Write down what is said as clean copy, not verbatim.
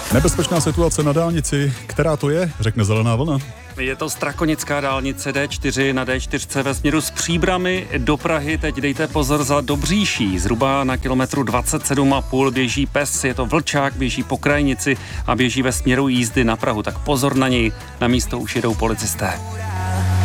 Nebezpečná situace na dálnici, která to je, řekne Zelená vlna. Je to strakonická dálnice D4 na D4 ve směru z Příbrami do Prahy. Teď dejte pozor za Dobříší. Zhruba na kilometru 27,5 běží pes, je to vlčák, běží po krajnici a běží ve směru jízdy na Prahu. Tak pozor na něj, na místo už jedou policisté.